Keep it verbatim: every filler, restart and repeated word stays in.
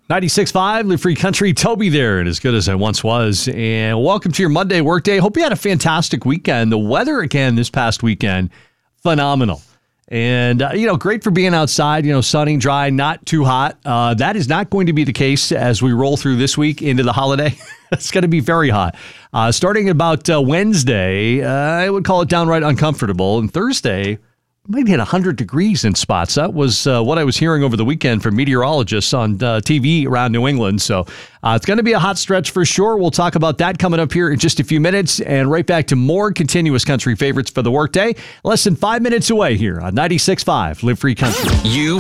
ninety-six point five, Live Free Country. Toby there, and as good as I once was. And welcome to your Monday workday. Hope you had a fantastic weekend. The weather again this past weekend, phenomenal. And, uh, you know, great for being outside, you know, sunny, dry, not too hot. Uh, that is not going to be the case as we roll through this week into the holiday. It's going to be very hot. Uh, starting about uh, Wednesday, uh, I would call it downright uncomfortable. And Thursday, might hit one hundred degrees in spots. That was uh, what I was hearing over the weekend from meteorologists on uh, T V around New England. So uh, it's going to be a hot stretch for sure. We'll talk about that coming up here in just a few minutes, and right back to more continuous country favorites for the workday. Less than five minutes away here on ninety-six point five Live Free Country. You